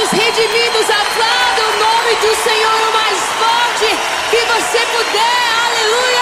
corações redimidos, aplauda o nome do Senhor o mais forte que você puder, aleluia.